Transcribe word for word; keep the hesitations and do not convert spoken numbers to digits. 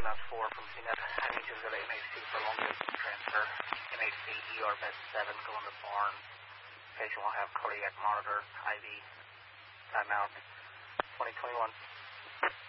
M S four from C net. I need you to go to M H C for long distance transfer. M H C E R bed seven going to barn. Patient will have cardiac monitor, I V, timeout, twenty twenty-one.